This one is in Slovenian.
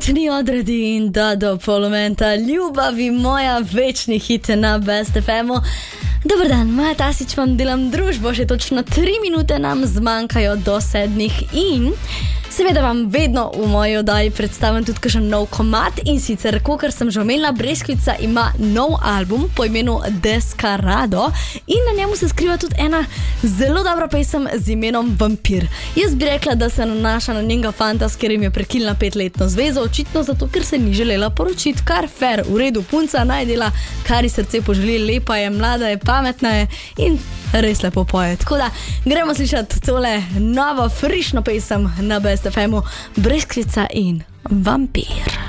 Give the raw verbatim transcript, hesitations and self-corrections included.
Notni odredi in da do polomenta ljubavi moja večni hit na Best ef emu. Dobar dan, Maja Tasić vam delam družbo, še točno tri minute nam zmanjkajo do sedmih in seveda vam vedno v moji oddaji predstavim tudi kakšen nov komad in sicer, kakor sem že omenila, Breskvica ima nov album po imenu Descarado in na njemu se skriva tudi ena zelo dobra pesem z imenom Vampir. Jaz bi rekla, da se nanaša na njenega fanta, s katerim je prekinila petletno zvezo, očitno zato, ker se ni želela poročiti, kar fair, v redu, punca naj dela, kar ji srce poželi, lepa je, mlada je, pametna je in res lepo poje. Tako da gremo slišati tole novo, frišno pesem na Best ef emu, Breskvica in Vampir.